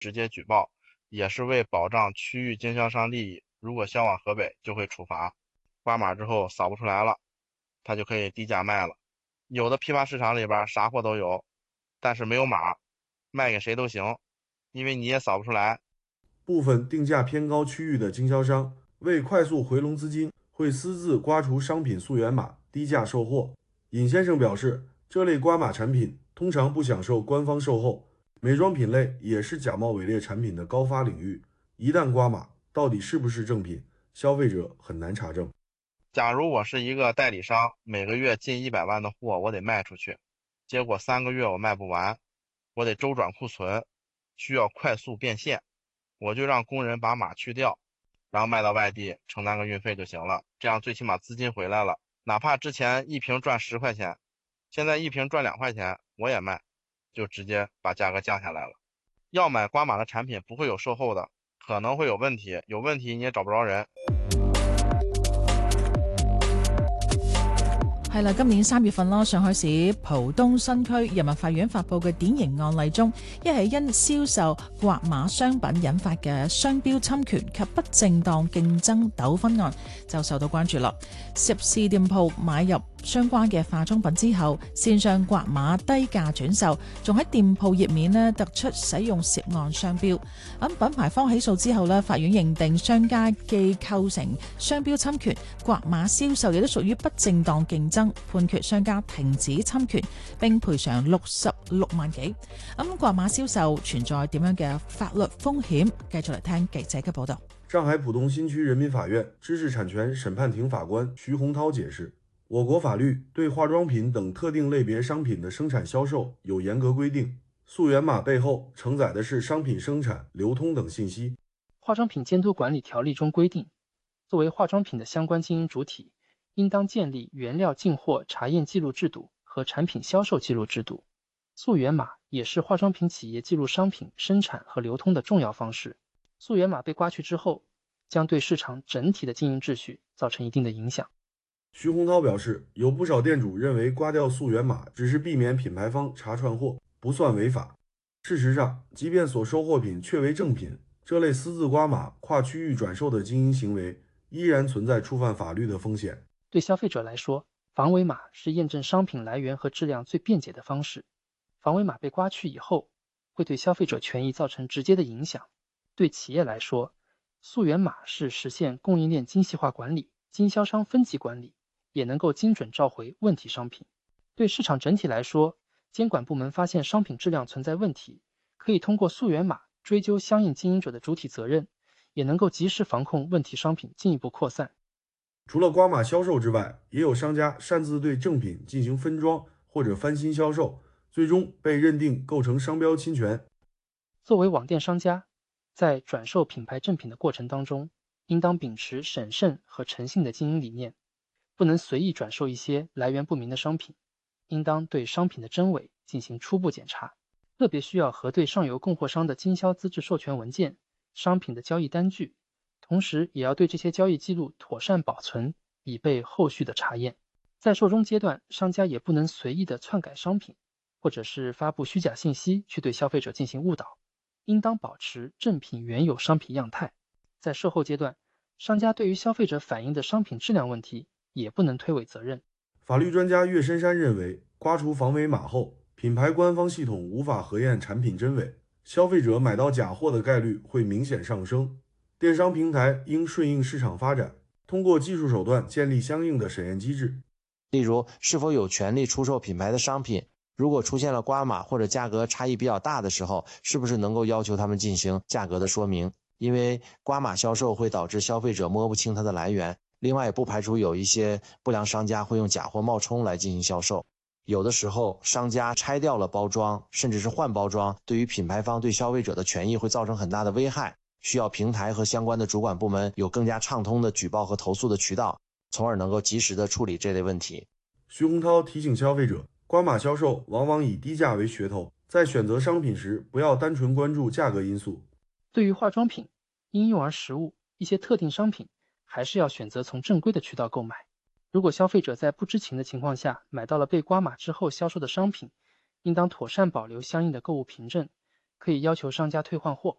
直接举报，也是为保障区域经销商利益。如果销往河北，就会处罚。刮码之后扫不出来了，他就可以低价卖了。有的批发市场里边啥货都有，但是没有码，卖给谁都行，因为你也扫不出来。 部分定价偏高区域的经销商为快速回笼资金，会私自刮除商品溯源码，低价售货。尹先生表示，这类刮码产品通常不享受官方售后，美妆品类也是假冒伪劣产品的高发领域。一旦刮码，到底是不是正品，消费者很难查证。 假如我是一个代理商，每个月近100万的货我得卖出去，结果3个月我卖不完，我得周转库存，需要快速变现，我就让工人把码去掉，然后卖到外地承担个运费就行了，这样最起码资金回来了。哪怕之前一瓶赚10块钱，现在一瓶赚2块钱，我也卖，就直接把价格降下来了。要买刮码的产品不会有售后的，可能会有问题，有问題你也找不着人。 係啦，今年3月份啦，上海市浦東新區人民法院發布嘅典型案例中，一係因銷售刮碼商品引發嘅商標侵權及不正當競爭糾紛案就受到關注啦。涉事店鋪買入相關嘅化妝品之後，線上刮碼低價轉售，仲喺店鋪頁面呢突出使用涉案商標。咁品牌方起訴之後呢，法院認定商家既構成商標侵權，刮碼銷售亦都屬於不正當競爭。判決商家停止侵權並賠償66萬幾。咁刮碼銷售存在點樣嘅法律風險？繼續嚟聽記者嘅報導。 上海浦東新區人民法院知識產權審判庭法官徐洪濤解釋，我國法律對化妝品等特定類別商品的生產銷售有嚴格規定，溯源碼背後承載的是商品生產、流通等信息。 化妝品監督管理條例中規定，作為化妝品的相關經營主體，應當建立原料進貨查驗記錄制度和產品銷售記錄制度。溯源碼也是化妝品企業記錄商品生產和流通的重要方式。溯源碼被刮去之後，將對市場整體的經營秩序造成一定的影響。 徐洪濤表示，有不少店主認為刮掉溯源碼只是避免品牌方查串貨，不算違法。事實上，即便所收貨品確為正品，這類私自刮碼、跨區域轉售的經營行為依然存在觸犯法律的風險。 對消費者來說，防偽碼是驗證商品來源和質量最便捷的方式。防偽碼被刮去以後，會對消費者權益造成直接的影響。對企業來說，溯源碼是實現供應鏈精細化管理、經銷商分級管理，也能夠精準召回問題商品。對市場整體來說，監管部門發現商品質量存在問題，可以通過溯源碼追究相應經營者的主體責任，也能夠及時防控問題商品進一步擴散。 除了刮碼銷售之外，也有商家擅自對正品進行分裝或者翻新銷售，最終被認定構成商標侵權。 作為網店商家，在轉售品牌正品的過程當中，應當秉持審慎和誠信的經營理念，不能隨意轉售一些來源不明的商品，應當對商品的真偽進行初步檢查，特別需要核對上游供貨商的經銷資質授權文件、商品的交易單據，同時也要對這些交易記錄妥善保存，以備後續的查驗。在售中階段，商家也不能隨意的篡改商品，或者是發布虛假信息去對消費者進行誤導，應當保持正品原有商品樣態。在售後階段，商家對於消費者反映的商品質量問題也不能推諉責任。 法律專家岳深山認為，刮除防偽碼後，品牌官方系統無法核驗產品真偽，消費者買到假貨的概率會明顯上升。電商平台應順應市場發展，通過技術手段建立相應的審驗機制。 例如，是否有權利出售品牌的商品，如果出現了刮碼或者價格差異比較大的時候，是不是能夠要求他們進行價格的說明？因為刮碼銷售會導致消費者摸不清它的來源，另外也不排除有一些不良商家會用假貨冒充來進行銷售。有的時候商家拆掉了包裝，甚至是換包裝，對於品牌方對消費者的權益會造成很大的危害，需要平台和相關的主管部門有更加暢通的舉報和投訴的渠道，從而能夠及時的處理這類問題。 徐洪濤提醒消費者，刮碼銷售往往以低價為噱頭，在選擇商品時不要單純關注價格因素。 對於化妝品、嬰幼兒食物、一些特定商品，還是要選擇從正規的渠道購買。如果消費者在不知情的情況下買到了被刮碼之後銷售的商品，應當妥善保留相應的購物憑證， 可以要求商家退换货。